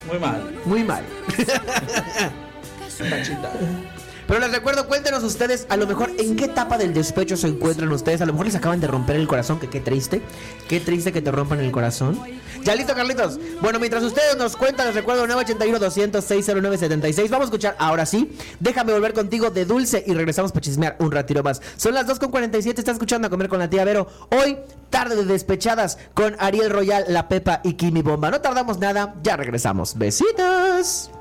Muy mal. Muy mal. Tachita. Pero les recuerdo, cuéntenos ustedes, a lo mejor en qué etapa del despecho se encuentran ustedes. A lo mejor les acaban de romper el corazón, que qué triste que te rompan el corazón. Ya listo, Carlitos. Bueno, mientras ustedes nos cuentan, les recuerdo 981-200-609-76. Vamos a escuchar, ahora sí, Déjame Volver Contigo de Dulce y regresamos para chismear un ratito más. Son las 2:47, está escuchando A Comer con la Tía Vero. Hoy, tarde de despechadas con Ariel Royal, La Pepa y Kimi Bomba. No tardamos nada, ya regresamos. Besitos.